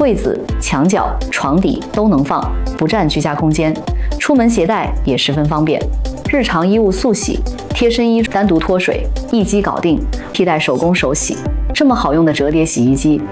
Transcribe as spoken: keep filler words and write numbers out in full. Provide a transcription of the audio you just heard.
柜子、墙角、床底都能放，不占居家空间。出门携带也十分方便。日常衣物速洗，贴身衣单独脱水，一机搞定，替代手工手洗。这么好用的折叠洗衣机，